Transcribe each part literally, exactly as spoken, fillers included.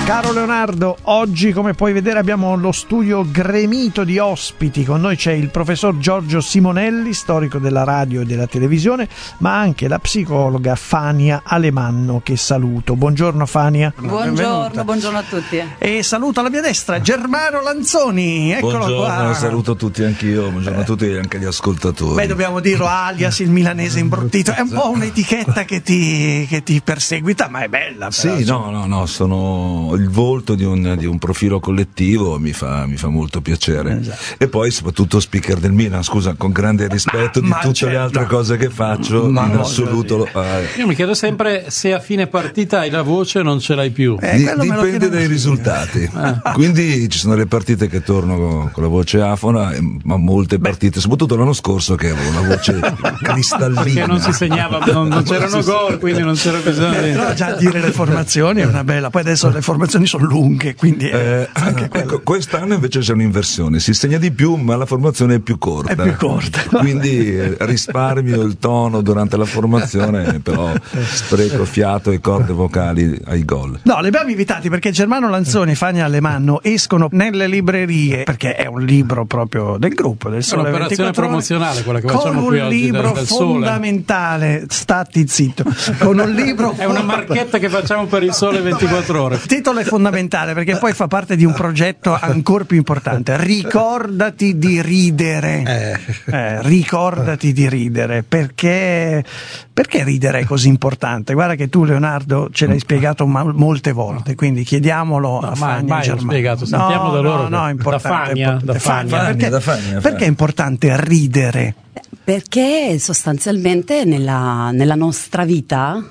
Caro Leonardo, oggi come puoi vedere abbiamo lo studio gremito di ospiti. Con noi c'è il professor Giorgio Simonelli, storico della radio e della televisione, ma anche la psicologa Fania Alemanno, che saluto. Buongiorno Fania. Buongiorno, Benvenuta. buongiorno a tutti. E saluto alla mia destra Germano Lanzoni, eccolo buongiorno, qua. Saluto tutti anch'io, buongiorno a tutti e anche agli ascoltatori. Beh, dobbiamo dirlo, alias il milanese imbruttito, è un po' un'etichetta che ti, che ti perseguita, ma è bella. Però, sì, no, no, no, sono il volto di un, di un profilo collettivo, mi fa, mi fa molto piacere. Esatto. E poi soprattutto speaker del Milan, scusa, con grande rispetto ma, di ma tutte certo. le altre cose che faccio, Ma in no, assoluto lo fai. Io mi chiedo sempre se a fine partita hai la voce o non ce l'hai più. Eh, Di- quello me lo dipende chiedo dai anch'io. risultati. Quindi ci sono le partite che torno con, con la voce afona, e- ma molte partite, soprattutto l'anno scorso, che avevo una voce cristallina. Perché non si segnava, non, non c'erano gol, quindi non c'era bisogno di... Però già dire le formazioni è una bella, poi adesso le formazioni sono lunghe, quindi è Eh, anche quello. ecco, quest'anno invece c'è un'inversione, si segna di più ma la formazione è più corta, È più corta. quindi eh, risparmio il tono durante la formazione, però spreco fiato e corde vocali ai gol. No, li abbiamo invitati perché Germano Lanzoni e Fania Alemanno escono nelle librerie, perché è un libro proprio del gruppo del È Sole un'operazione ventiquattro Ore, promozionale quella che con facciamo un qui oggi libro del Sole. fondamentale, stati zitto, con un libro È una marchetta che facciamo per il Sole ventiquattro Ore. Il titolo è fondamentale perché poi fa parte di un progetto ancora più importante. Ricordati di ridere. Eh, ricordati di ridere. Perché, perché ridere è così importante? Guarda che tu, Leonardo, ce l'hai spiegato ma- molte volte, quindi chiediamolo No, a mai- Fania mai e l'ho Germano. spiegato, sentiamo da loro No, no, che- è importante. da Fania, è da importante. Fania. Perché, Da Fania, perché è importante ridere? Perché sostanzialmente nella, nella nostra vita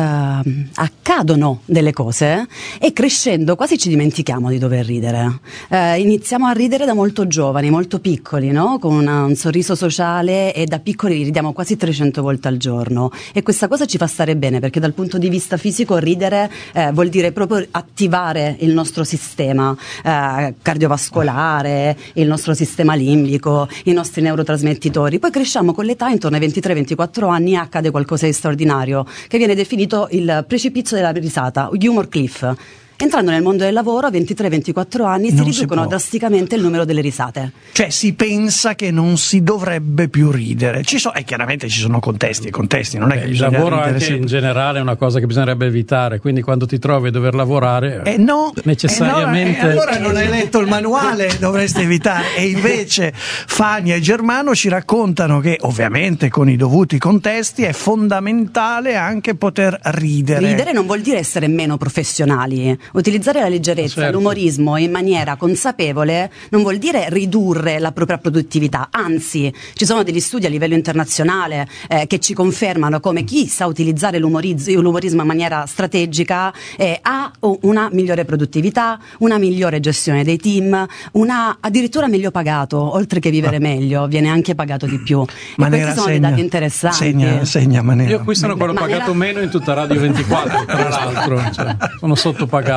eh, accadono delle cose e crescendo quasi ci dimentichiamo di dover ridere. Eh, iniziamo a ridere da molto giovani, molto piccoli, no? Con una- un sorriso sociale, e da piccoli ridiamo quasi trecento volte al giorno, e questa cosa ci fa stare bene perché dal punto di vista fisico ridere eh, vuol dire proprio attivare il nostro sistema eh, cardiovascolare, il nostro sistema limbico, i nostri neurotrasmettitori. Poi cresciamo con l'età, intorno ai ventitré ventiquattro anni accade qualcosa di straordinario che viene definito il precipizio della risata, gli humor cliff. Entrando nel mondo del lavoro a ventitré ventiquattro anni si Non si riducono può. drasticamente il numero delle risate. Cioè si pensa che non si dovrebbe più ridere. Ci so, e chiaramente ci sono contesti e contesti, non è che Il bisogna lavoro ridere anche sempre. in generale è una cosa che bisognerebbe evitare, quindi quando ti trovi a dover lavorare Eh no, necessariamente eh no, eh, allora non hai letto il manuale, dovreste evitare. E invece Fania e Germano ci raccontano che ovviamente con i dovuti contesti è fondamentale anche poter ridere. Ridere non vuol dire essere meno professionali. Utilizzare la leggerezza, Certo. l'umorismo in maniera consapevole non vuol dire ridurre la propria produttività, anzi ci sono degli studi a livello internazionale eh, che ci confermano come chi sa utilizzare l'umoriz- l'umorismo in maniera strategica eh, ha una migliore produttività, una migliore gestione dei team, una addirittura meglio pagato, oltre che vivere meglio, viene anche pagato di più. Manera, e questi sono segna, dei dati interessanti. Segna, segna Manera. io qui sono quello Ma pagato nella- meno in tutta Radio ventiquattro, tra l'altro, cioè, sono sottopagato.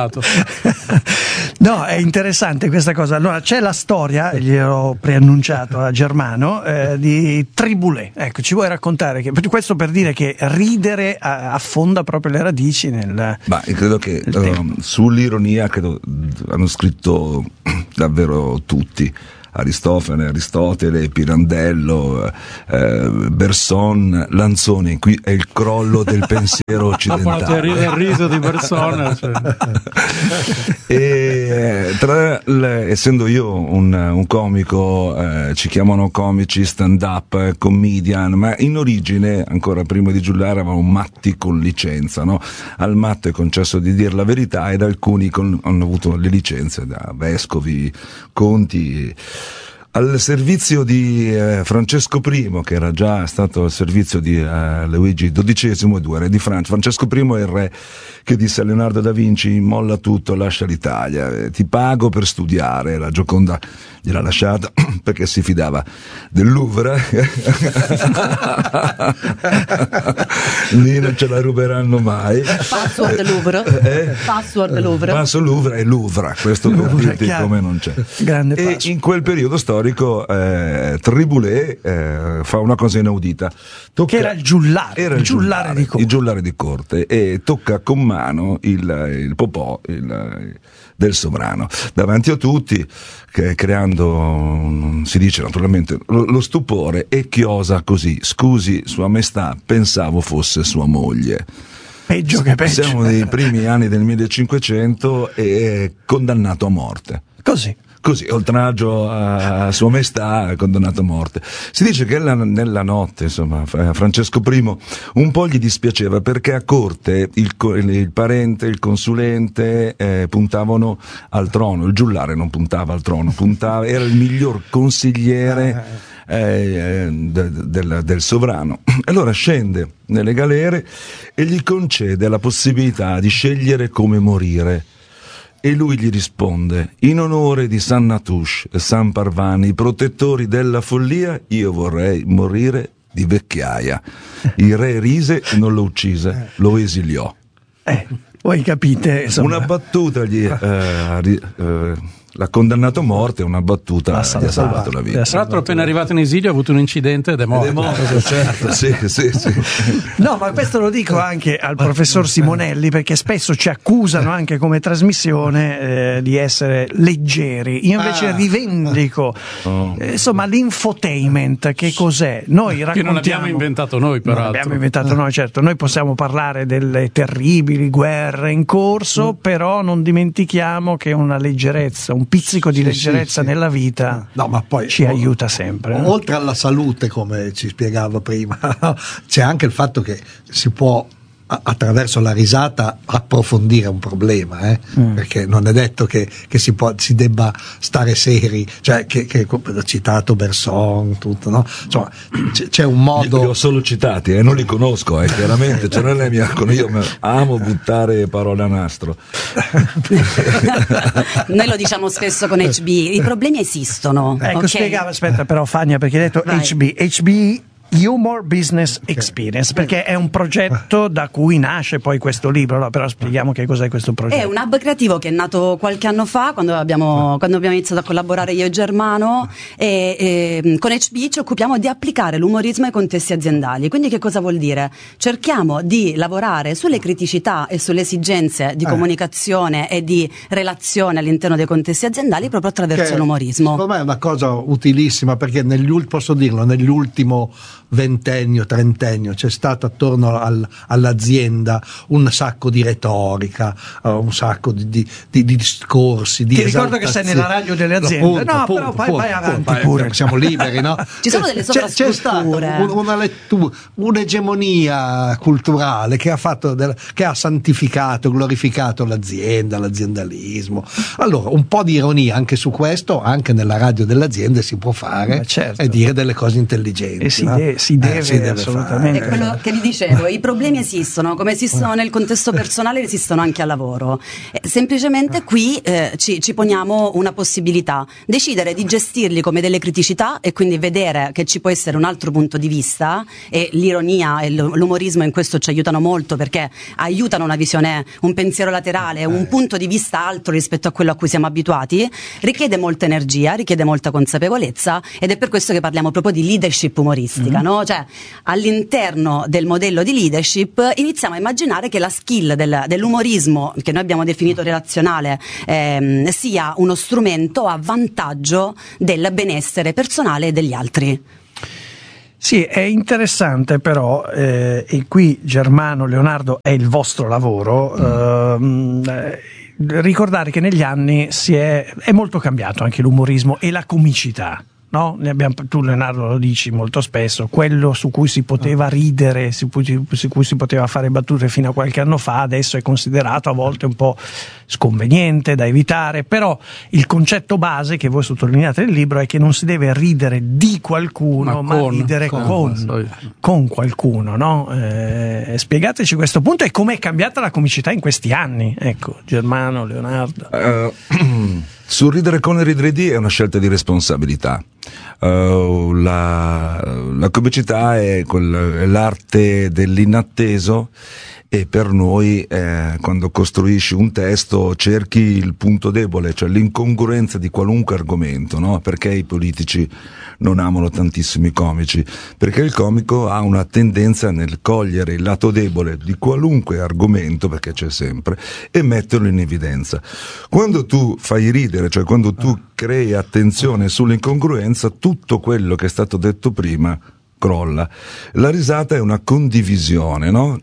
No, è interessante questa cosa. Allora, c'è la storia, gliel'ho preannunciato a Germano, eh, di Triboulet. Ecco, ci vuoi raccontare? Che, questo per dire che ridere eh, affonda proprio le radici nel... Ma io credo che Il eh, tempo. sull'ironia credo, hanno scritto davvero tutti. Aristofane, Aristotele, Pirandello, eh, Bergson, Lanzoni. Qui è il crollo del pensiero Dopo la occidentale. teoria del riso di Bergson, cioè. E tra le- essendo io un, un comico, eh, ci chiamano comici, stand up, eh, comedian, ma in origine, ancora prima di Giuliano, eravamo matti con licenza, no? Al matto è concesso di dire la verità ed alcuni con- hanno avuto le licenze da vescovi, conti. Al servizio di eh, Francesco I, che era già stato al servizio di eh, Luigi dodicesimo e due re di Francia. Francesco I è il re che disse a Leonardo da Vinci: molla tutto, lascia l'Italia, eh, ti pago per studiare. La Gioconda gliel'ha lasciata perché si fidava del Louvre. Lì non ce la ruberanno mai. Password Louvre. Eh? Password Louvre. Passo Louvre e Louvre, questo per Louvre, dirti chiaro. come non c'è. Grande E passo. in quel periodo storico storico, eh, Triboulet eh, fa una cosa inaudita. Tocca, che era il giullare, era il il giullare, giullare di corte. il giullare di corte, e tocca con mano il, il popò il, del sovrano davanti a tutti, che, creando, si dice naturalmente, lo, lo stupore, e chiosa così: scusi sua maestà, pensavo fosse sua moglie. Peggio che peggio. Siamo nei primi anni del millecinquecento e è condannato a morte. Così. Così, oltraggio a Sua Maestà, condannato a morte. Si dice che la, nella notte, insomma, Francesco primo un po' gli dispiaceva, perché a corte il, il parente, il consulente eh, puntavano al trono, il giullare non puntava al trono, puntava, era il miglior consigliere eh, de, del, del sovrano. Allora scende nelle galere e gli concede la possibilità di scegliere come morire. E lui gli risponde: in onore di San Natouche e San Parvani, i protettori della follia, io vorrei morire di vecchiaia. Il re rise e non lo uccise, lo esiliò. Eh, voi capite, insomma. Una battuta gli eh, eh, l'ha condannato a morte, una battuta gli ha salvato la vita. Tra l'altro, appena arrivato in esilio ha avuto un incidente ed è morto. Ed è morto, certo, sì, sì, sì. No, ma questo lo dico anche al professor Simonelli, perché spesso ci accusano anche come trasmissione eh, di essere leggeri. Io invece ah. rivendico oh. eh, insomma l'infotainment. Che cos'è? Noi raccontiamo, che non abbiamo inventato noi, peraltro. Non abbiamo inventato noi, certo. Noi possiamo parlare delle terribili guerre in corso, mm. però non dimentichiamo che una leggerezza, un pizzico di leggerezza sì, sì, nella vita no, ma poi, ci aiuta sempre. O, oltre alla salute, come ci spiegava prima, c'è anche il fatto che si può attraverso la risata approfondire un problema, eh? mm. perché non è detto che, che si, può, si debba stare seri, cioè che, che ho citato Bergson, tutto, no? Insomma, c'è, c'è un modo. Li ho solo citati, eh, non li conosco, eh, chiaramente, cioè non è mia, io amo buttare parole a nastro. Noi lo diciamo spesso con H B, i problemi esistono. Ecco, okay? spiegava, aspetta però Fania, perché hai detto Vai. H B, H B Humor Business Experience, perché è un progetto da cui nasce poi questo libro. Allora, però spieghiamo che cos'è questo progetto. È un hub creativo che è nato qualche anno fa, quando abbiamo, quando abbiamo iniziato a collaborare io e Germano, e, e con H B ci occupiamo di applicare l'umorismo ai contesti aziendali. Quindi che cosa vuol dire? Cerchiamo di lavorare sulle criticità e sulle esigenze di comunicazione e di relazione all'interno dei contesti aziendali proprio attraverso che l'umorismo. Secondo me è una cosa utilissima, perché negli, posso dirlo, nell'ultimo ventennio, trentennio c'è stato attorno al, all'azienda un sacco di retorica, uh, un sacco di, di, di, di discorsi. Di Ti ricordo che sei nella radio delle aziende. Appunto, no, appunto, però vai, appunto, vai avanti appunto, pure. Siamo liberi, no? Ci sono delle sovrasculture. C'è, c'è stata un, una lettura, un'egemonia culturale che ha fatto del, che ha santificato, glorificato l'azienda, l'aziendalismo. Allora, un po' di ironia anche su questo, anche nella radio delle aziende si può fare, certo. e dire delle cose intelligenti. E si, no? de- si deve, eh, si deve assolutamente. È quello che vi dicevo, i problemi esistono, come esistono nel contesto personale, esistono anche al lavoro. Eh, semplicemente qui eh, ci, ci poniamo una possibilità, decidere di gestirli come delle criticità e quindi vedere che ci può essere un altro punto di vista, e l'ironia e l'umorismo in questo ci aiutano molto, perché aiutano una visione, un pensiero laterale, un punto di vista altro rispetto a quello a cui siamo abituati. Richiede molta energia, richiede molta consapevolezza, ed è per questo che parliamo proprio di leadership umoristica, mm-hmm. no? Cioè, all'interno del modello di leadership iniziamo a immaginare che la skill del, dell'umorismo, che noi abbiamo definito relazionale, ehm, sia uno strumento a vantaggio del benessere personale e degli altri. Sì, è interessante però, eh, e qui Germano, Leonardo, è il vostro lavoro, mm. eh, ricordare che negli anni si è, è molto cambiato anche l'umorismo e la comicità. No? Ne abbiamo, tu Leonardo lo dici molto spesso, quello su cui si poteva ridere, su cui, su cui si poteva fare battute fino a qualche anno fa, adesso è considerato a volte un po' sconveniente, da evitare, però il concetto base che voi sottolineate nel libro è che non si deve ridere di qualcuno, ma, ma con, ridere con, con, con qualcuno, no? Eh, spiegateci questo punto e com'è cambiata la comicità in questi anni, ecco, Germano, Leonardo. Uh, sul ridere con e ridere di è una scelta di responsabilità. Uh, la, la comicità è, quel, è l'arte dell'inatteso, e per noi eh, quando costruisci un testo cerchi il punto debole, cioè l'incongruenza di qualunque argomento, no? Perché i politici non amano tantissimi comici? Perché il comico ha una tendenza nel cogliere il lato debole di qualunque argomento, perché c'è sempre, e metterlo in evidenza. Quando tu fai ridere, cioè quando tu crei attenzione sull'incongruenza, tutto quello che è stato detto prima crolla. La risata è una condivisione, no?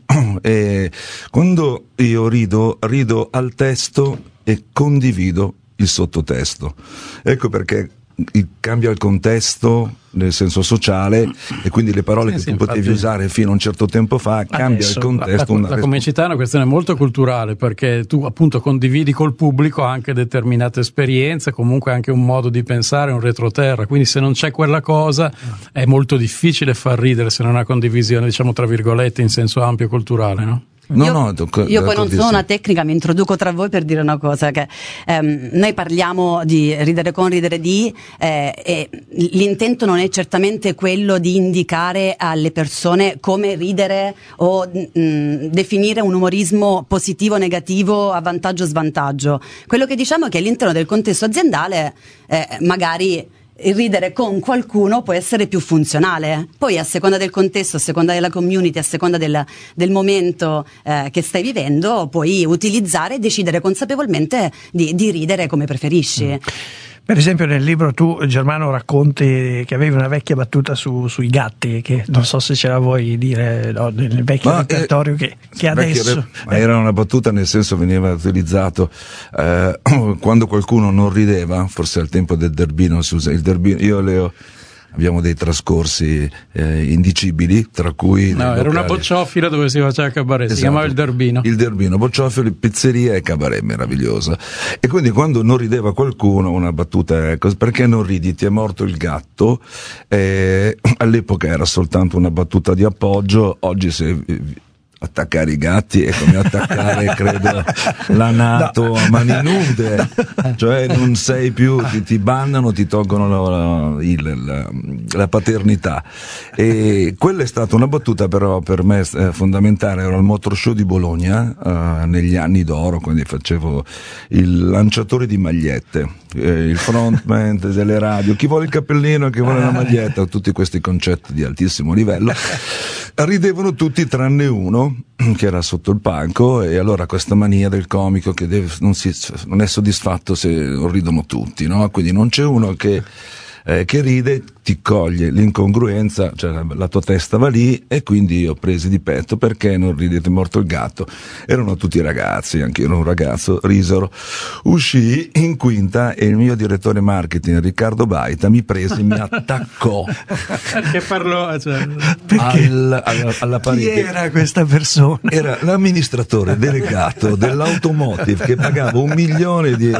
E quando io rido, rido al testo e condivido il sottotesto. Ecco perché cambia il contesto nel senso sociale, e quindi le parole sì, che sì, tu potevi infatti, usare fino a un certo tempo fa cambia adesso, il contesto. La, la, la comicità è una questione molto culturale, perché tu appunto condividi col pubblico anche determinate esperienze, comunque anche un modo di pensare, un retroterra, quindi se non c'è quella cosa è molto difficile far ridere se non ha condivisione, diciamo tra virgolette, in senso ampio culturale, no? No, io, no, tocca, io poi non sono sì. una tecnica, mi introduco tra voi per dire una cosa, che ehm, noi parliamo di ridere con, ridere di, eh, e l'intento non è certamente quello di indicare alle persone come ridere o mh, definire un umorismo positivo o negativo, a vantaggio o svantaggio. Quello che diciamo è che all'interno del contesto aziendale eh, magari il ridere con qualcuno può essere più funzionale, poi a seconda del contesto, a seconda della community, a seconda del, del momento eh, che stai vivendo, puoi utilizzare e decidere consapevolmente di, di ridere come preferisci. Mm. Per esempio nel libro tu, Germano, racconti che avevi una vecchia battuta su, sui gatti, che non so se ce la vuoi dire, no, nel vecchio ma repertorio eh, che, che adesso... Re- ma era una battuta, nel senso veniva utilizzato eh, quando qualcuno non rideva, forse al tempo del derbino si usa il derbino, io le ho... Abbiamo dei trascorsi eh, indicibili, tra cui... No, era una bocciofila dove si faceva cabaret, esatto. Si chiamava il derbino. Il derbino, bocciofili, pizzeria e cabaret, meravigliosa. E quindi quando non rideva qualcuno, una battuta è: perché non ridi? Ti è morto il gatto? Eh, all'epoca era soltanto una battuta di appoggio, oggi se... attaccare i gatti è come attaccare credo la NATO no. a mani nude, cioè non sei più, ti, ti bannano, ti tolgono la, il, la, la paternità. E quella è stata una battuta però per me eh, fondamentale. Ero al Motor Show di Bologna eh, negli anni d'oro, quindi facevo il lanciatore di magliette, eh, il frontman delle radio, chi vuole il cappellino, chi vuole la maglietta, tutti questi concetti di altissimo livello. Ridevano tutti tranne uno che era sotto il palco, e allora questa mania del comico che deve, non, si, non è soddisfatto se non ridono tutti, no? Quindi non c'è uno che, eh, che ride, ti coglie l'incongruenza, cioè la tua testa va lì, e quindi io ho presi di petto: perché non ridete, morto il gatto? Erano tutti ragazzi, anche io ero un ragazzo, risero. Uscii in quinta e il mio direttore marketing Riccardo Baita mi prese e mi attaccò. Che parlò? Cioè... Al, alla, alla parete. Chi era questa persona? Era l'amministratore delegato dell'automotive che pagava un milione di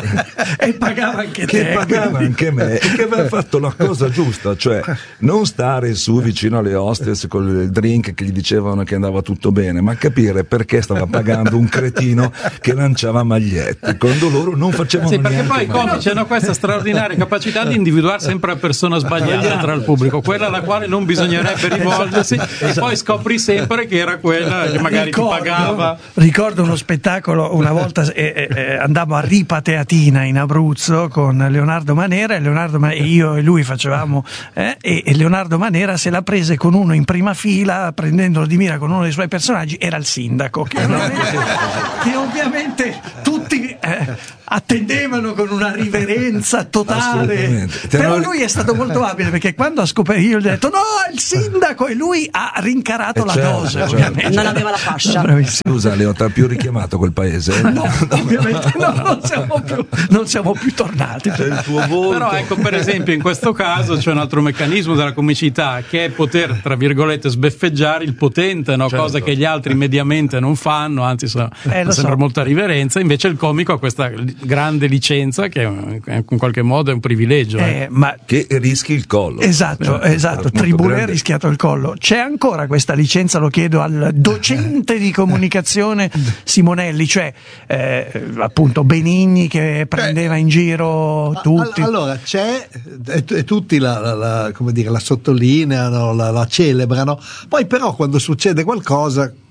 e pagava anche che te, pagava anche me, e che aveva fatto la cosa giusta, cioè non stare su vicino alle hostess con il drink che gli dicevano che andava tutto bene, ma capire perché stava pagando un cretino che lanciava magliette quando loro non facevano sì, niente. Perché poi i comici hanno questa straordinaria capacità di individuare sempre la persona sbagliata tra il pubblico, quella alla quale non bisognerebbe rivolgersi, esatto. E poi scopri sempre che era quella che magari ricordo, ti pagava. Ricordo uno spettacolo una volta, eh, eh, andavo a Ripa Teatina in Abruzzo con Leonardo Manera, e Leonardo Ma- e io e lui facevamo eh, e, e Leonardo Manera se la prese con uno in prima fila, prendendolo di mira con uno dei suoi personaggi, era il sindaco, che ovviamente, che ovviamente tutti eh, attendevano con una riverenza totale, però lui è stato molto abile, perché quando ha scoperto, io gli ho detto no, è il sindaco, e lui ha rincarato eh la certo, dose, certo. ovviamente non aveva la fascia. Scusa Leo, ti ha più richiamato quel paese? No, no, ovviamente no, non siamo più, non siamo più tornati. C'è il tuo volto. Però ecco, per esempio in questo caso c'è un altro meccanismo della comicità, che è poter, tra virgolette, sbeffeggiare il potente, no? Certo. Cosa che gli altri mediamente non fanno, anzi so, eh, sembra so. molta riverenza. Invece il comico ha questa grande licenza che in qualche modo è un privilegio, eh. Eh, ma che rischi il collo. Esatto, eh, esatto. Tribune ha rischiato il collo. C'è ancora questa licenza, lo chiedo al docente di comunicazione Simonelli, cioè eh, appunto Benigni che prendeva Beh, in giro tutti. Allora c'è, e, e tutti la, la, la, come dire, la sottolineano, la, la celebrano, poi però quando succede qualcosa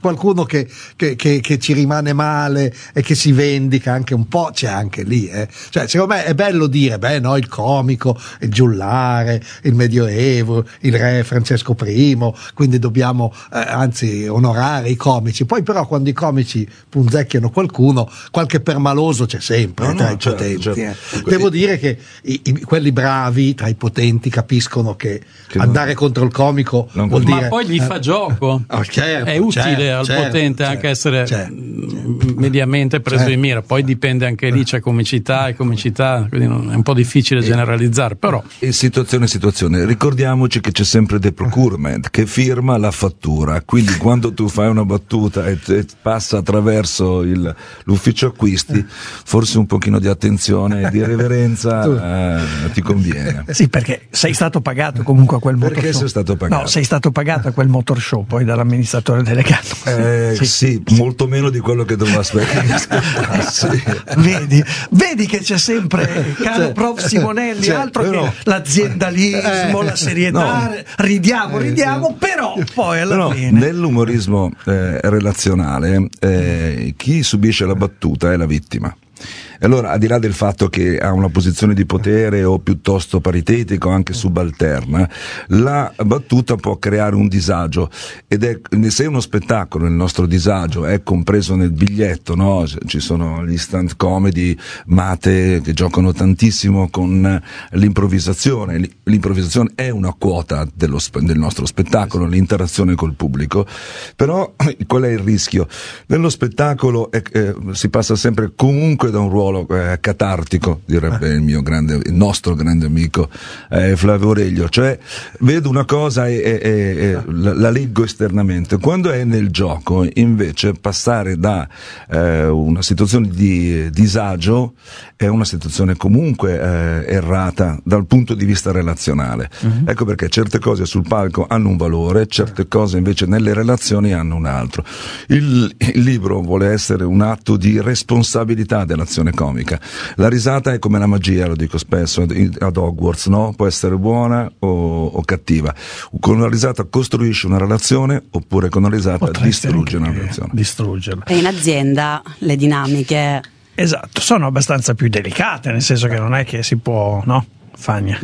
qualcuno che, che, che, che ci rimane male e che si vendica anche un po', c'è anche lì, eh. Cioè, secondo me è bello dire, beh no, il comico, il giullare, il medioevo, il re Francesco primo, quindi dobbiamo eh, anzi onorare i comici. Poi però quando i comici punzecchiano qualcuno, qualche permaloso c'è sempre, no, tra no, i certo, potenti. Certo. Eh. Devo dire che i, i, quelli bravi tra i potenti capiscono che, che andare non, contro il comico vuol ma dire... Ma poi gli fa gioco, oh, certo, è utile certo, al certo, potente certo, anche essere certo, mediamente preso certo, in mira, poi dipende anche lì, c'è comicità e comicità, quindi non, è un po' difficile e, generalizzare, però... In situazione situazione, ricordiamoci che c'è sempre the procurement che firma la fattura, quindi quando tu fai una battuta e, e passa attraverso il, l'ufficio acquisti, forse un pochino di attenzione e di reverenza eh, ti conviene. Sì, perché sei stato pagato comunque a quel motor perché show. Sei stato pagato? No, sei stato pagato a quel motor show poi dall'amministratore delegato. Eh, sì. sì, molto meno di quello che dovevo aspettare. Sì. Vedi, vedi che c'è sempre, caro cioè, prof Simonelli, cioè, altro però, che l'aziendalismo, eh, la serietà, no, ridiamo, ridiamo, eh, però poi alla però, fine. Nell'umorismo eh, relazionale, eh, chi subisce la battuta è la vittima. E allora, al di là del fatto che ha una posizione di potere o piuttosto paritetica o anche subalterna, la battuta può creare un disagio, ed è, se uno spettacolo, il nostro disagio è compreso nel biglietto, no? Ci sono gli stand comedy mate che giocano tantissimo con l'improvvisazione. L'improvvisazione è una quota dello, del nostro spettacolo, l'interazione col pubblico, però qual è il rischio? Nello spettacolo è, eh, si passa sempre comunque da un ruolo eh, catartico, direbbe il mio grande, il nostro grande amico eh, Flavio Aurelio, cioè vedo una cosa e, e, e la, la leggo esternamente. Quando è nel gioco, invece, passare da eh, una situazione di disagio è una situazione comunque eh, errata dal punto di vista relazionale. Uh-huh. Ecco perché certe cose sul palco hanno un valore, certe cose invece nelle relazioni hanno un altro. Il, il libro vuole essere un atto di responsabilità dell'azione comica. La risata è come la magia, lo dico spesso ad Hogwarts, no? Può essere buona o, o cattiva. Con una risata costruisci una relazione, oppure con una risata Potresti distruggi una relazione. Distruggerla. E in azienda le dinamiche, esatto, sono abbastanza più delicate, nel senso che non è che si può, no? Fagna.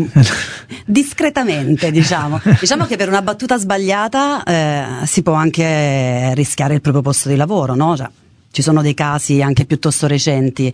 Discretamente, diciamo. Diciamo che per una battuta sbagliata eh, si può anche rischiare il proprio posto di lavoro, no? Cioè, ci sono dei casi anche piuttosto recenti.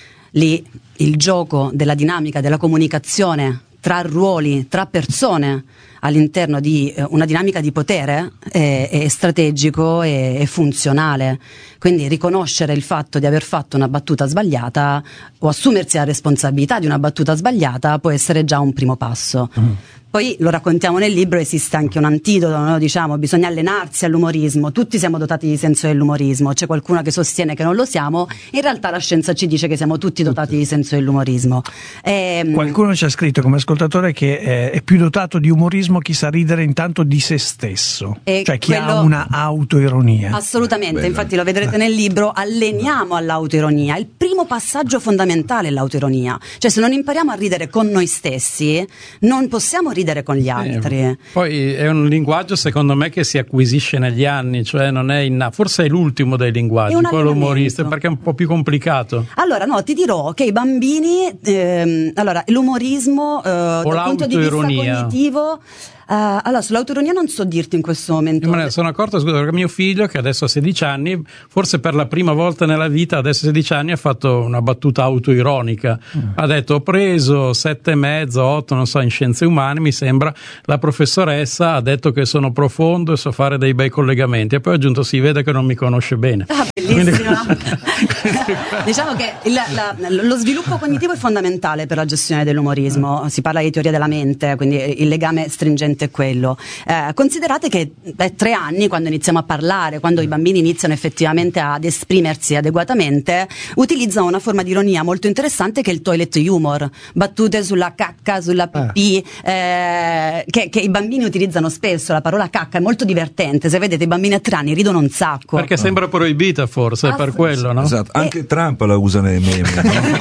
Lì il gioco della dinamica, della comunicazione tra ruoli, tra persone all'interno di eh, una dinamica di potere è, è strategico e è funzionale. Quindi riconoscere il fatto di aver fatto una battuta sbagliata o assumersi la responsabilità di una battuta sbagliata può essere già un primo passo. Mm. Poi lo raccontiamo nel libro, esiste anche un antidoto, no? Diciamo, bisogna allenarsi all'umorismo, tutti siamo dotati di senso dell'umorismo, c'è qualcuno che sostiene che non lo siamo, in realtà la scienza ci dice che siamo tutti dotati di senso dell'umorismo. E, qualcuno ci ha scritto come ascoltatore che è, è più dotato di umorismo chi sa ridere intanto di se stesso, cioè chi quello, ha una autoironia. Assolutamente, Bello. Infatti lo vedrete nel libro, alleniamo all'autoironia, il primo passaggio fondamentale è l'autoironia, cioè se non impariamo a ridere con noi stessi non possiamo ridere con gli altri. Eh, poi è un linguaggio secondo me che si acquisisce negli anni, cioè non è inna- forse è l'ultimo dei linguaggi, quello umorista, perché è un po' più complicato. Allora no, ti dirò che i bambini ehm, allora l'umorismo eh, dal punto di vista cognitivo Uh, allora, sull'autoironia non so dirti in questo momento. Io me ne sono accorto, scusa, perché mio figlio, che adesso ha sedici anni, forse per la prima volta nella vita, adesso sedici anni, ha fatto una battuta autoironica. Mm. Ha detto: ho preso sette e mezzo, otto, non so, in scienze umane, mi sembra, la professoressa ha detto che sono profondo e so fare dei bei collegamenti. E poi ha aggiunto: si vede che non mi conosce bene. Ah, bellissimo. Diciamo che il, la, lo sviluppo cognitivo è fondamentale per la gestione dell'umorismo. Si parla di teoria della mente, quindi il legame stringente è quello. Eh, considerate che è tre anni quando iniziamo a parlare, quando i bambini iniziano effettivamente ad esprimersi adeguatamente, utilizzano una forma di ironia molto interessante che è il toilet humor, battute sulla cacca, sulla pipì, eh, che, che i bambini utilizzano spesso. La parola cacca è molto divertente, se vedete i bambini a tre anni ridono un sacco. Perché sembra proibita forse, ah, per quello, no? Esatto, anche e... Trump la usa nei meme,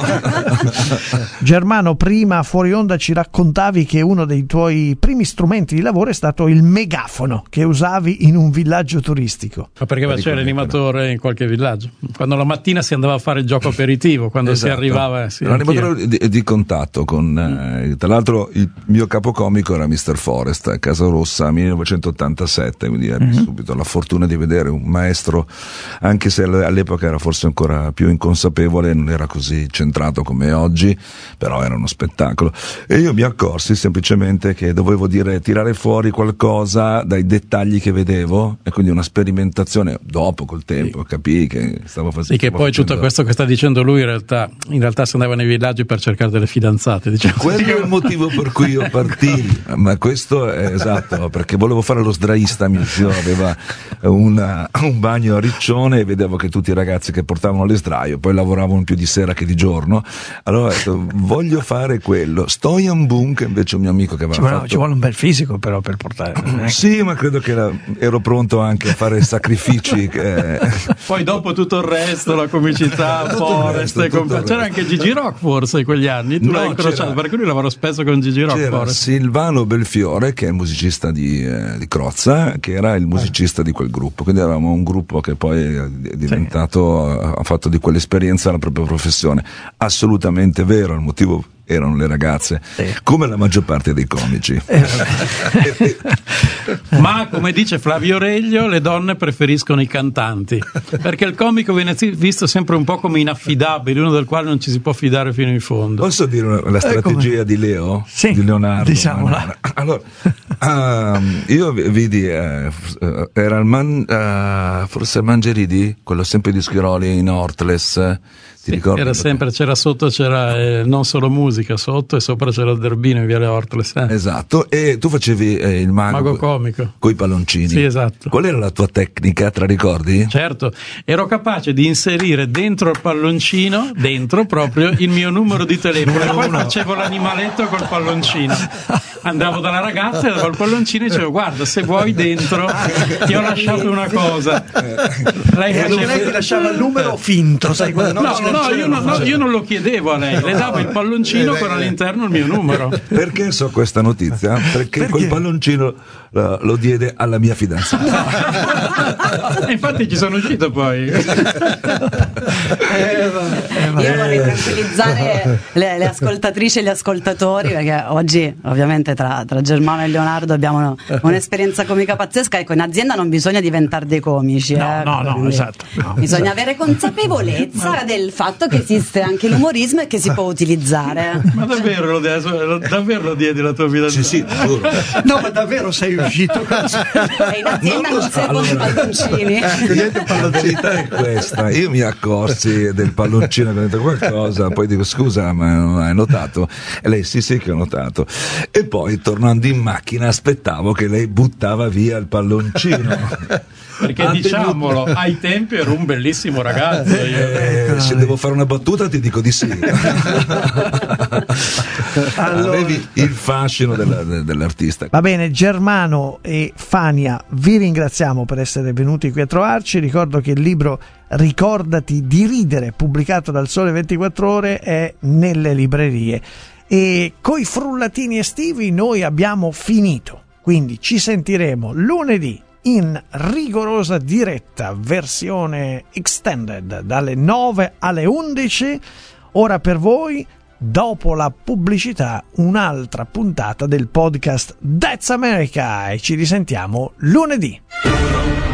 no? Germano, prima fuori onda ci raccontavi che uno dei tuoi primi strumenti di lavoro è stato il megafono che usavi in un villaggio turistico. Ma perché faceva l'animatore in qualche villaggio? Quando la mattina si andava a fare il gioco aperitivo, quando esatto. si arrivava... Sì, l'animatore di, di contatto con... Eh, tra l'altro il mio capocomico era mister Forest a Casa Rossa millenovecentottantasette, quindi ebbi mm-hmm. subito la fortuna di vedere un maestro, anche se all'epoca era forse ancora più inconsapevole, non era così centrato come oggi, però era uno spettacolo. E io mi accorsi semplicemente che dovevo dire tirare fuori qualcosa dai dettagli che vedevo, e quindi una sperimentazione. Dopo col tempo sì. capii che stavo facendo. Sì, che poi facendo... tutto questo che sta dicendo lui in realtà in realtà si andava nei villaggi per cercare delle fidanzate, diciamo. Quello è il motivo per cui io partii, ma questo è esatto, perché volevo fare lo sdraista. Mio zio aveva una, un bagno a Riccione e vedevo che tutti i ragazzi che portavano le sdraio poi lavoravano più di sera che di giorno, allora ho detto voglio fare quello. Stojan Boom, che invece è un mio amico che aveva ci vuole, fatto... ci vuole un bel fisico però per portare. Sì, ma credo che era, ero pronto anche a fare sacrifici che... poi dopo tutto il resto, la comicità, Forest, resto, comp- c'era anche Gigi Rock forse in quegli anni, tu no, l'hai incrociato perché lui lavora spesso con Gigi Rock. C'era Forest. Silvano Belfiore, che è il musicista di, eh, di Crozza, che era il musicista di quel gruppo, quindi avevamo un gruppo che poi è diventato, sì. ha fatto di quell'esperienza la propria professione. Assolutamente vero, il motivo erano le ragazze, sì. come la maggior parte dei comici. Ma come dice Flavio Reglio, le donne preferiscono i cantanti, perché il comico viene visto sempre un po' come inaffidabile, uno del quale non ci si può fidare fino in fondo. Posso dire una, la strategia eh, di Leo? Sì, di Leonardo? Diciamola. Allora, um, io vidi, eh, era il man, uh, forse Mangeridi, quello sempre di Schiroli in Hortless. Ti sì, era sempre, c'era sotto, c'era eh, non solo musica sotto, e sopra c'era il Derbino in Viale Hortless. Eh. Esatto, e tu facevi eh, il mago, mago comico coi palloncini. Sì, esatto. Qual era la tua tecnica, te la ricordi? Certo, ero capace di inserire dentro il palloncino, dentro proprio, il mio numero di telefono, e poi facevo l'animaletto col palloncino. Andavo dalla ragazza e davo il palloncino e dicevo guarda, se vuoi dentro ti ho lasciato una cosa. Lei, faceva... lei ti lasciava il numero finto, sai quando no, no, no, io non, no, io non lo chiedevo a lei, le davo il palloncino con all'interno il mio numero. Perché so questa notizia? Perché, Perché? quel palloncino lo, lo diede alla mia fidanzata. E infatti ci sono uscito poi. Io vorrei tranquillizzare le, le ascoltatrici e gli ascoltatori, perché oggi ovviamente tra, tra Germano e Leonardo abbiamo un'esperienza comica pazzesca. Ecco, in azienda non bisogna diventare dei comici, no, eh, no, no, esatto, no, bisogna esatto. avere consapevolezza del fatto che esiste anche l'umorismo e che si può utilizzare. Ma davvero lo, lo, davvero lo diedi la tua fidanzata? Sì, sì, giuro. No, ma davvero sei uscito così? E in azienda non, non servono i palloncini. La verità è questa, io mi accorsi del palloncino che ho detto qualcosa, poi dico scusa, ma non hai notato? E lei sì sì che ho notato. E poi tornando in macchina aspettavo che lei buttava via il palloncino. Perché ah, diciamolo, tenuto... ai tempi ero un bellissimo ragazzo. Io. Eh, se devo fare una battuta ti dico di sì. Allora... Avevi il fascino della, dell'artista. Va bene, Germano e Fania, vi ringraziamo per essere venuti qui a trovarci. Ricordo che il libro Ricordati di ridere, pubblicato dal Sole ventiquattro Ore, è nelle librerie. E coi frullatini estivi noi abbiamo finito, quindi ci sentiremo lunedì in rigorosa diretta, versione extended, dalle nove alle undici. Ora per voi, dopo la pubblicità, un'altra puntata del podcast That's America, e ci risentiamo lunedì.